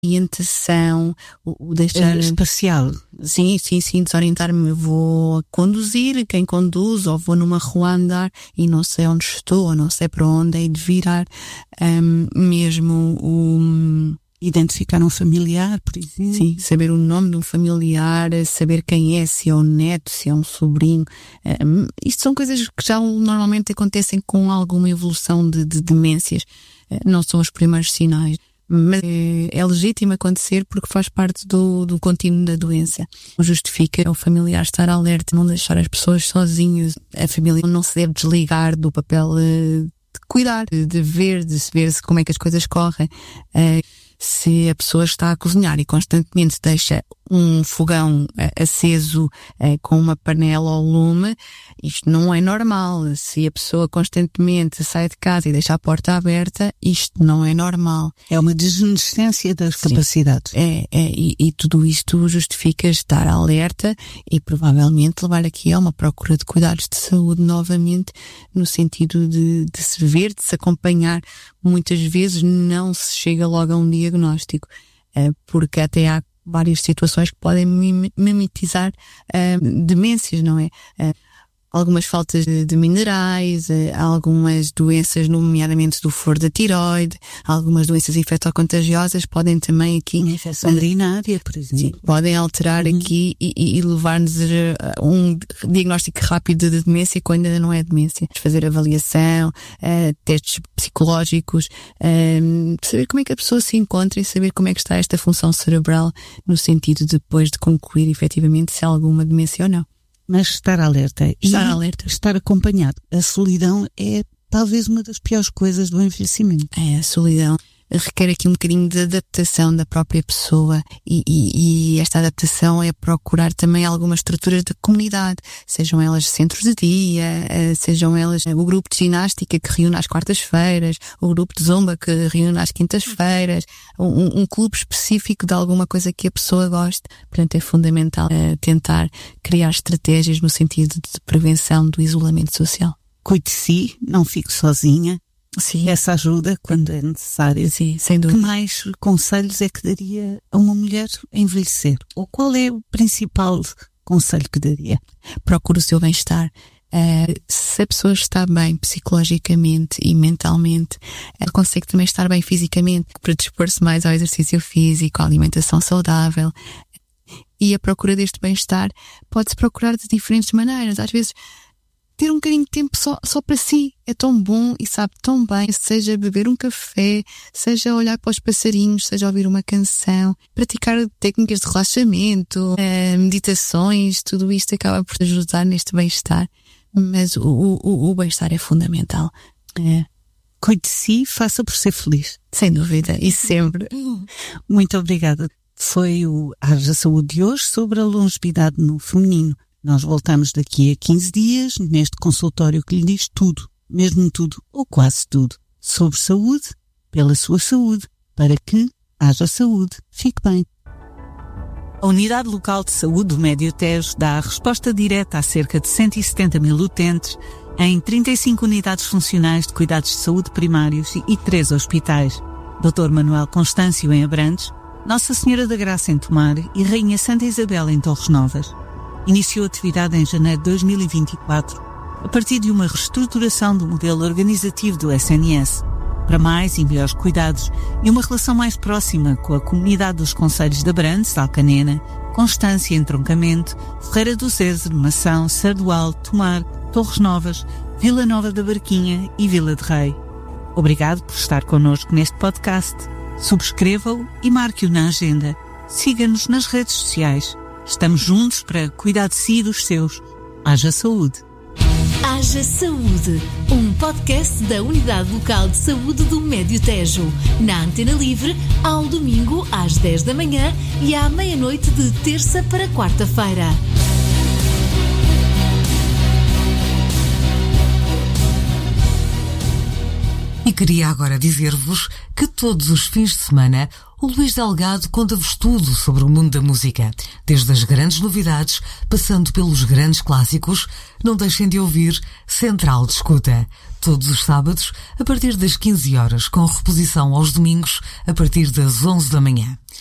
orientação, o deixar espacial. Sim, desorientar-me. Vou conduzir, quem conduz, ou vou numa rua andar e não sei onde estou, ou não sei para onde é de virar. Mesmo identificar um familiar, por exemplo. Sim, saber o nome de um familiar, saber quem é, se é um neto, se é um sobrinho. Isto são coisas que já normalmente acontecem com alguma evolução de demências. Não são os primeiros sinais, mas é legítimo acontecer porque faz parte do contínuo da doença. Não justifica o familiar estar alerta, não deixar as pessoas sozinhas. A família não se deve desligar do papel de cuidar, de ver como é que as coisas correm. Se a pessoa está a cozinhar e constantemente deixa um fogão aceso com uma panela ao lume, isto não é normal. Se a pessoa constantemente sai de casa e deixa a porta aberta, isto não é normal. É uma desnecessidência das capacidades. E tudo isto justifica estar alerta e provavelmente levar aqui a uma procura de cuidados de saúde novamente, no sentido de se ver, de se acompanhar. Muitas vezes não se chega logo a um diagnóstico, porque até há várias situações que podem mimetizar demências, não é? Algumas faltas de minerais, algumas doenças, nomeadamente do foro da tiroide, algumas doenças infectocontagiosas podem também aqui... Infecção urinária, por exemplo. Sim, podem alterar aqui e levar-nos a um diagnóstico rápido de demência quando ainda não é demência. Fazer avaliação, testes psicológicos, saber como é que a pessoa se encontra e saber como é que está esta função cerebral, no sentido de depois de concluir efetivamente se há alguma demência ou não. Mas estar alerta. Estar acompanhado. A solidão é talvez uma das piores coisas do envelhecimento. A solidão requer aqui um bocadinho de adaptação da própria pessoa e esta adaptação é procurar também algumas estruturas da comunidade, sejam elas centros de dia, sejam elas o grupo de ginástica que reúne às quartas-feiras, o grupo de zumba que reúne às quintas-feiras, um clube específico de alguma coisa que a pessoa goste. Portanto, é fundamental tentar criar estratégias no sentido de prevenção do isolamento social. Cuide de si, não fique sozinha. Sim. Essa ajuda quando é necessária. Sim, sem dúvida. Que mais conselhos é que daria a uma mulher a envelhecer? Ou qual é o principal conselho que daria? Procure o seu bem-estar. Se a pessoa está bem psicologicamente e mentalmente, consegue também estar bem fisicamente, para dispor-se mais ao exercício físico, à alimentação saudável. E a procura deste bem-estar pode-se procurar de diferentes maneiras. Às vezes, ter um bocadinho de tempo só para si é tão bom e sabe tão bem, seja beber um café, seja olhar para os passarinhos, seja ouvir uma canção, praticar técnicas de relaxamento, meditações, tudo isto acaba por ajudar neste bem-estar, mas o bem-estar é fundamental. Cuide de si, faça por ser feliz. Sem dúvida, e sempre. Muito obrigada. Foi o Haja Saúde de hoje sobre a longevidade no feminino. Nós voltamos daqui a 15 dias neste consultório que lhe diz tudo, mesmo tudo, ou quase tudo, sobre saúde, pela sua saúde, para que haja saúde. Fique bem. A Unidade Local de Saúde do Médio Tejo dá a resposta direta a cerca de 170 mil utentes em 35 unidades funcionais de cuidados de saúde primários e 3 hospitais. Dr. Manuel Constâncio em Abrantes, Nossa Senhora da Graça em Tomar e Rainha Santa Isabel em Torres Novas. Iniciou atividade em janeiro de 2024, a partir de uma reestruturação do modelo organizativo do SNS, para mais e melhores cuidados e uma relação mais próxima com a comunidade dos concelhos de Abrantes, Alcanena, Constância, Entroncamento, Ferreira do Zezer, Mação, Sardual, Tomar, Torres Novas, Vila Nova da Barquinha e Vila de Rei. Obrigado por estar connosco neste podcast. Subscreva-o e marque-o na agenda. Siga-nos nas redes sociais. Estamos juntos para cuidar de si e dos seus. Haja Saúde. Haja Saúde, um podcast da Unidade Local de Saúde do Médio Tejo, na Antena Livre, ao domingo às 10 da manhã e à meia-noite de terça para quarta-feira. E queria agora dizer-vos que todos os fins de semana o Luís Delgado conta-vos tudo sobre o mundo da música, desde as grandes novidades, passando pelos grandes clássicos. Não deixem de ouvir Central de Escuta, todos os sábados, a partir das 15 horas, com reposição aos domingos, a partir das 11 da manhã.